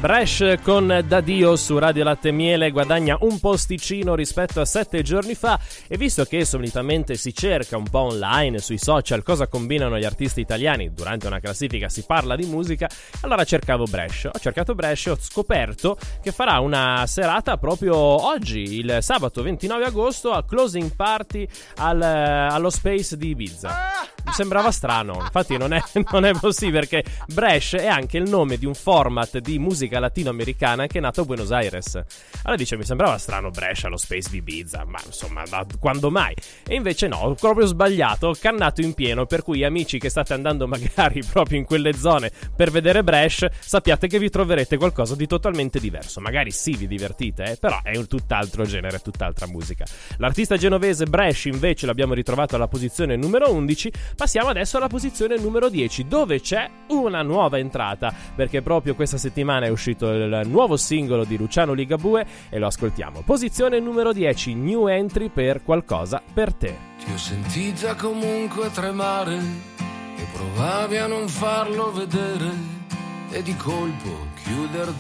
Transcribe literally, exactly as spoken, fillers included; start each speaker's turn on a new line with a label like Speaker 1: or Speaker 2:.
Speaker 1: Bresh con Dadio su Radio Latte e Miele guadagna un posticino rispetto a sette giorni fa, e visto che solitamente si cerca un po' online, sui social, cosa combinano gli artisti italiani, durante una classifica si parla di musica, allora cercavo Bresh. Ho cercato Bresh e ho scoperto che farà una serata proprio oggi, il sabato ventinove agosto, a closing party al, allo Space di Ibiza. Mi sembrava strano, infatti non è, non è possibile, perché Bresh è anche il nome di un format di musica latinoamericana che è nato a Buenos Aires. Allora dice, mi sembrava strano Bresh allo Space di Ibiza, ma insomma, da quando mai? E invece no, ho proprio sbagliato, ho cannato in pieno, per cui amici che state andando magari proprio in quelle zone per vedere Bresh, sappiate che vi troverete qualcosa di totalmente diverso. Magari sì, vi divertite, eh, però è un tutt'altro genere, tutt'altra musica. L'artista genovese Bresh invece l'abbiamo ritrovato alla posizione numero undici. Passiamo adesso alla posizione numero dieci, dove c'è una nuova entrata, perché proprio questa settimana è uscito il nuovo singolo di Luciano Ligabue e lo ascoltiamo. Posizione numero dieci, new entry per Qualcosa per te.
Speaker 2: Ti ho sentita comunque tremare e provavi a non farlo vedere, e di colpo chiuder